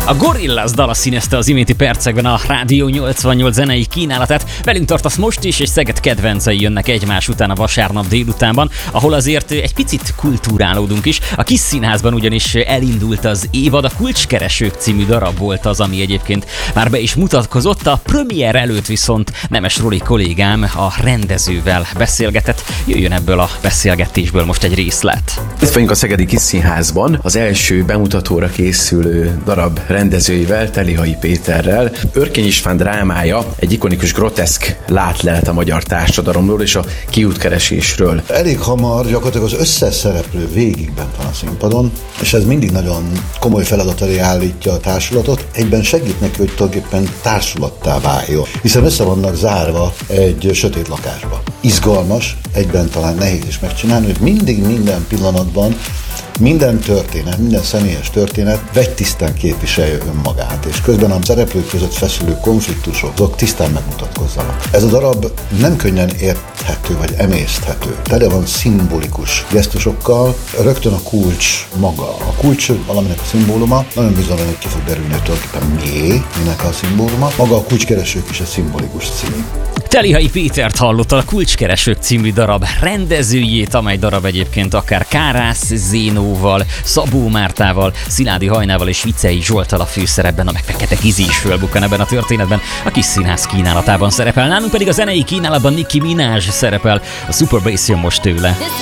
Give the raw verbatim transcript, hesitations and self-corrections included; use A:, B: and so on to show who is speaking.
A: A Gorillaz dala színezte az iménti percekben a Rádió nyolcvannyolc zenei kínálatát. Velünk tartasz most is, és Szeged kedvencei jönnek egymás után a vasárnap délutánban, ahol azért egy picit kultúrálódunk is. A Kis Színházban ugyanis elindult az évad, a Kulcskeresők című darab volt az, ami egyébként már be is mutatkozott. A premier előtt viszont Nemes Roli kollégám a rendezővel beszélgetett. Jöjjön ebből a beszélgetésből most egy részlet.
B: Itt vagyunk a Szegedi Kis Színházban, az első bemutatóra készülő darab rendezőivel, Telihai Péterrel. Örkény István drámája egy ikonikus groteszk látlelet a magyar társadalomról és a kiútkeresésről.
C: Elég hamar gyakorlatilag az összes szereplő végig bent van a színpadon, és ez mindig nagyon komoly feladat elé állítja a társulatot. Egyben segít neki, hogy tulajdonképpen társulattá váljon, hiszen össze vannak zárva egy sötét lakásba. Izgalmas, egyben talán nehéz is megcsinálni, hogy mindig minden pillanatban minden történet, minden személyes történet vegytisztán képviselje önmagát, és közben a szereplők között feszülő konfliktusok azok tisztán megmutatkozzanak. Ez a darab nem könnyen érthető vagy emészthető, tele van szimbolikus gesztusokkal, rögtön a kulcs maga. A kulcs valaminek a szimbóluma, nagyon bizony, hogy ki fog derülni, hogy tulajdonképpen mié, minek a szimbóluma. Maga a Kulcskeresők is egy szimbolikus cím.
A: Telihai Pétert hallottad, a Kulcskeresők című darab rendezőjét, amely darab egyébként akár Kárász Zénóval, Szabó Mártával, Sziládi Hajnával és Vicei Zsolttal a főszerepben, a Megfekete Gizi is fölbukkan ebben a történetben, a Kis Színház kínálatában szerepel. Nálunk pedig a zenei kínálatban Nicki Minaj szerepel, a Super Bass jön most tőle.